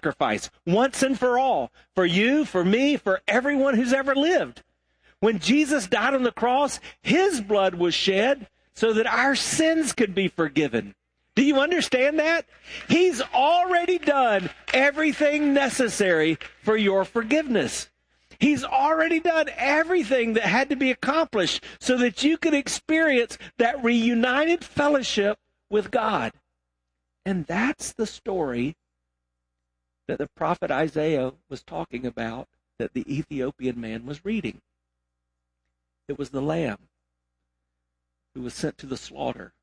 sacrifice once and for all, for you, for me, for everyone who's ever lived. When Jesus died on the cross, his blood was shed so that our sins could be forgiven. Do you understand that? He's already done everything necessary for your forgiveness. He's already done everything that had to be accomplished so that you could experience that reunited fellowship with God. And that's the story that the prophet Isaiah was talking about, that the Ethiopian man was reading. It was the lamb who was sent to the slaughter.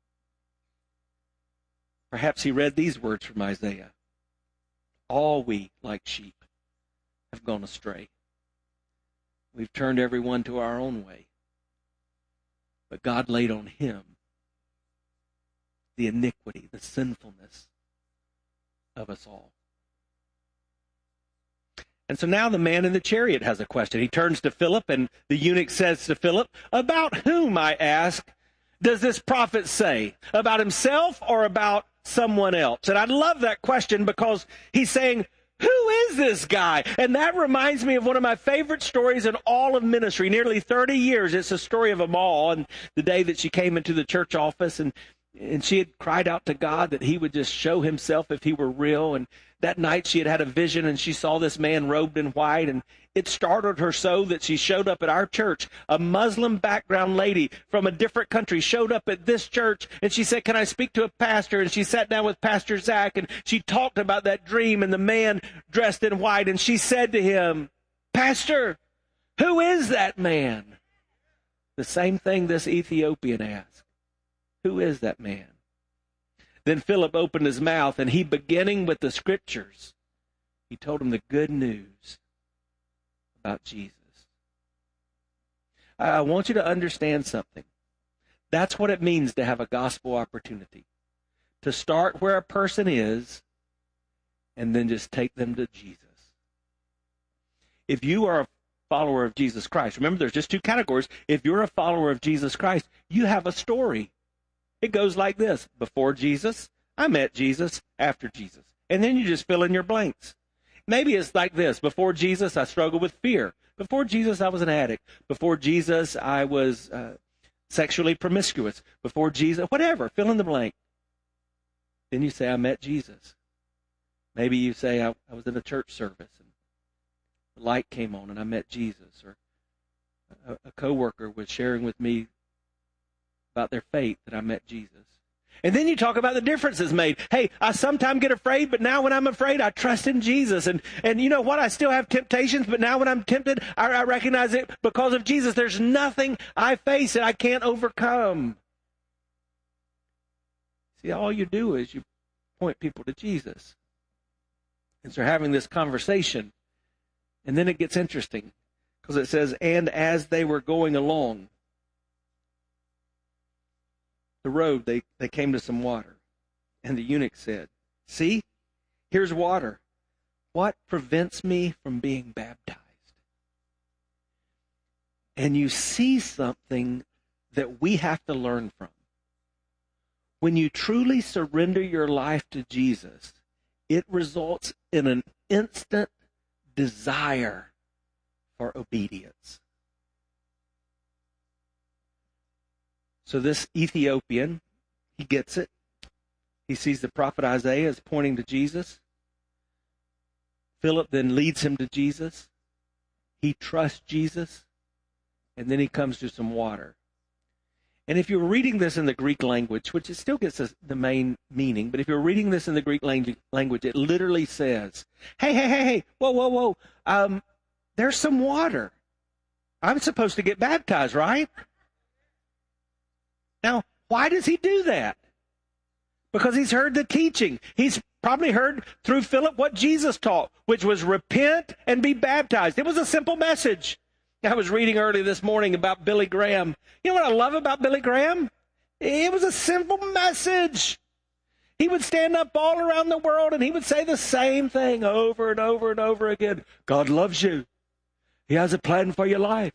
Perhaps he read these words from Isaiah. All we, like sheep, have gone astray. We've turned everyone to our own way. But God laid on him the iniquity, the sinfulness of us all. And so now the man in the chariot has a question. He turns to Philip, and the eunuch says to Philip, about whom, I ask, does this prophet say? About himself or about someone else? And I love that question because he's saying, who is this guy? And that reminds me of one of my favorite stories in all of ministry. Nearly 30 years, it's a story of Amal, and the day that she came into the church office, and she had cried out to God that he would just show himself if he were real. And that night she had had a vision, and she saw this man robed in white, and it startled her so that she showed up at our church. A Muslim background lady from a different country showed up at this church, and she said, can I speak to a pastor? And she sat down with Pastor Zach, and she talked about that dream and the man dressed in white, and she said to him, Pastor, who is that man? The same thing this Ethiopian asked. Who is that man? Then Philip opened his mouth, and he, beginning with the scriptures, he told him the good news about Jesus. I want you to understand something. That's what it means to have a gospel opportunity. To start where a person is, and then just take them to Jesus. If you are a follower of Jesus Christ, remember there's just two categories. If you're a follower of Jesus Christ, you have a story. It goes like this. Before Jesus, I met Jesus. After Jesus. And then you just fill in your blanks. Maybe it's like this. Before Jesus, I struggled with fear. Before Jesus, I was an addict. Before Jesus, I was sexually promiscuous. Before Jesus, whatever. Fill in the blank. Then you say, I met Jesus. Maybe you say, I was in a church service, and the light came on, and I met Jesus. Or a coworker was sharing with me about their faith, that I met Jesus. And then you talk about the differences made. Hey, I sometimes get afraid, but now when I'm afraid, I trust in Jesus. And you know what? I still have temptations, but now when I'm tempted, I recognize it because of Jesus. There's nothing I face that I can't overcome. See, all you do is you point people to Jesus. And so having this conversation, and then it gets interesting, because it says, and as they were going along the road, they came to some water. And the eunuch said, see, here's water. What prevents me from being baptized? And you see something that we have to learn from. When you truly surrender your life to Jesus, it results in an instant desire for obedience. So this Ethiopian, he gets it. He sees the prophet Isaiah is pointing to Jesus. Philip then leads him to Jesus. He trusts Jesus. And then he comes to some water. And if you're reading this in the Greek language, which it still gets the main meaning, but if you're reading this in the Greek language, it literally says, hey, whoa, there's some water. I'm supposed to get baptized, right? Now, why does he do that? Because he's heard the teaching. He's probably heard through Philip what Jesus taught, which was repent and be baptized. It was a simple message. I was reading early this morning about Billy Graham. You know what I love about Billy Graham? It was a simple message. He would stand up all around the world and he would say the same thing over and over and over again. God loves you. He has a plan for your life.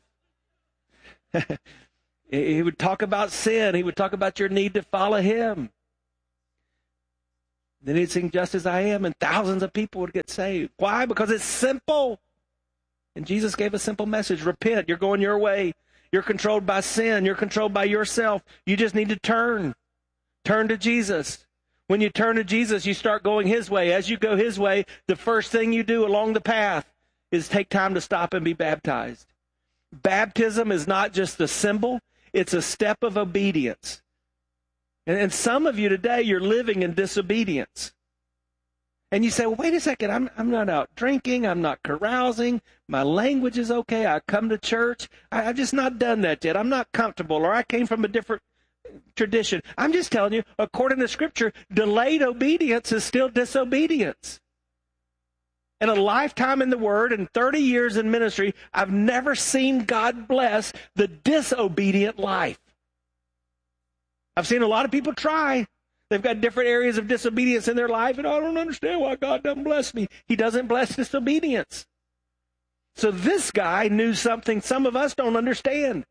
He would talk about sin. He would talk about your need to follow him. Then he'd sing Just As I Am, and thousands of people would get saved. Why? Because it's simple. And Jesus gave a simple message. Repent. You're going your way. You're controlled by sin. You're controlled by yourself. You just need to turn. Turn to Jesus. When you turn to Jesus, you start going his way. As you go his way, the first thing you do along the path is take time to stop and be baptized. Baptism is not just a symbol. It's a step of obedience. And some of you today, you're living in disobedience. And you say, well, wait a second, I'm not out drinking, I'm not carousing, my language is okay, I come to church, I've just not done that yet, I'm not comfortable, or I came from a different tradition. I'm just telling you, according to Scripture, delayed obedience is still disobedience. In a lifetime in the Word and 30 years in ministry, I've never seen God bless the disobedient life. I've seen a lot of people try. They've got different areas of disobedience in their life, and I don't understand why God doesn't bless me. He doesn't bless disobedience. So this guy knew something some of us don't understand.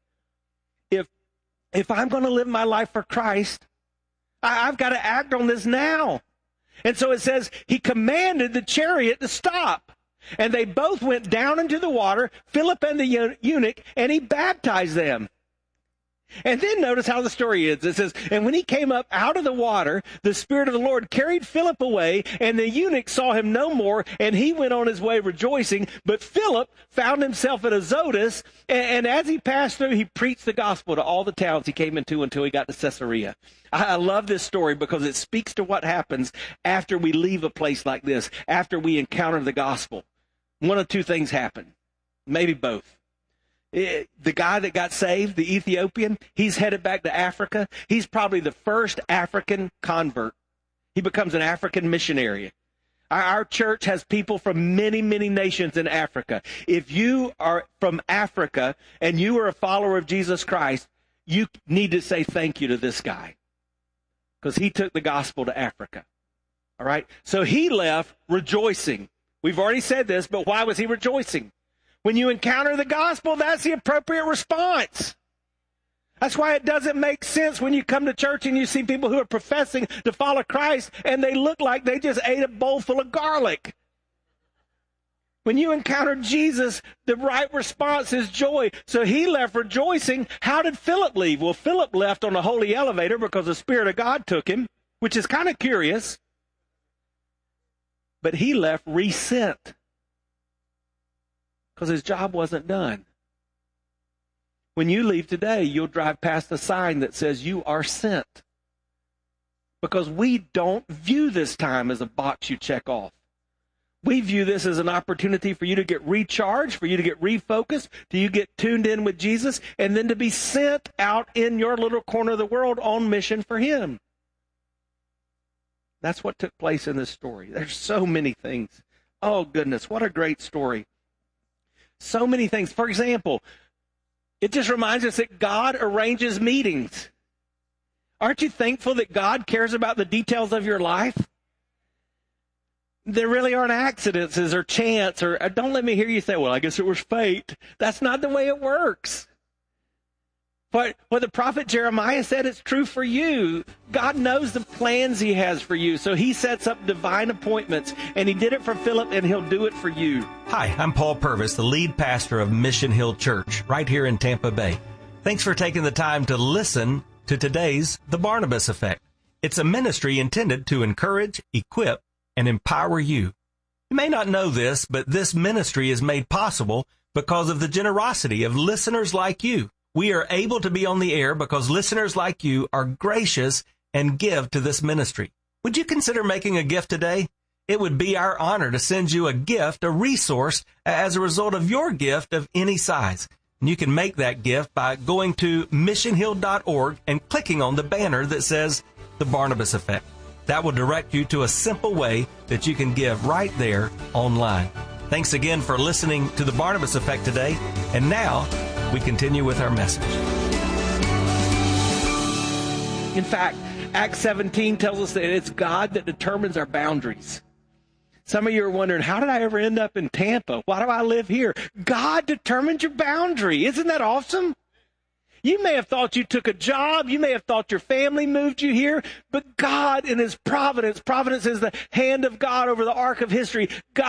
If I'm going to live my life for Christ, I've got to act on this now. And so it says he commanded the chariot to stop. And they both went down into the water, Philip and the eunuch, and he baptized them. And then notice how the story is. It says, and when he came up out of the water, the Spirit of the Lord carried Philip away, and the eunuch saw him no more, and he went on his way rejoicing. But Philip found himself at Azotus, and as he passed through, he preached the gospel to all the towns he came into until he got to Caesarea. I love this story because it speaks to what happens after we leave a place like this, after we encounter the gospel. One of two things happen, maybe both. The guy that got saved, the Ethiopian, he's headed back to Africa. He's probably the first African convert. He becomes an African missionary. Our church has people from many, many nations in Africa. If you are from Africa and you are a follower of Jesus Christ, you need to say thank you to this guy because he took the gospel to Africa. All right? So he left rejoicing. We've already said this, but why was he rejoicing? When you encounter the gospel, that's the appropriate response. That's why it doesn't make sense when you come to church and you see people who are professing to follow Christ and they look like they just ate a bowl full of garlic. When you encounter Jesus, the right response is joy. So he left rejoicing. How did Philip leave? Well, Philip left on a holy elevator because the Spirit of God took him, which is kind of curious. But he left resent, because his job wasn't done. When you leave today, you'll drive past a sign that says you are sent. Because we don't view this time as a box you check off. We view this as an opportunity for you to get recharged, for you to get refocused, to you get tuned in with Jesus, and then to be sent out in your little corner of the world on mission for him. That's what took place in this story. There's so many things. Oh, goodness, what a great story. So many things. For example, it just reminds us that God arranges meetings. Aren't you thankful that God cares about the details of your life? There really aren't accidents or chance, or don't let me hear you say, well, I guess it was fate. That's not the way it works. What the prophet Jeremiah said, it's true for you. God knows the plans he has for you, so he sets up divine appointments, and he did it for Philip, and he'll do it for you. Hi, I'm Paul Purvis, the lead pastor of Mission Hill Church, right here in Tampa Bay. Thanks for taking the time to listen to today's The Barnabas Effect. It's a ministry intended to encourage, equip, and empower you. You may not know this, but this ministry is made possible because of the generosity of listeners like you. We are able to be on the air because listeners like you are gracious and give to this ministry. Would you consider making a gift today? It would be our honor to send you a gift, a resource, as a result of your gift of any size. And you can make that gift by going to missionhill.org and clicking on the banner that says The Barnabas Effect. That will direct you to a simple way that you can give right there online. Thanks again for listening to The Barnabas Effect today. And now, we continue with our message. In fact, Acts 17 tells us that it's God that determines our boundaries. Some of you are wondering, how did I ever end up in Tampa? Why do I live here? God determines your boundary. Isn't that awesome? You may have thought you took a job. You may have thought your family moved you here. But God in his providence is the hand of God over the arc of history. God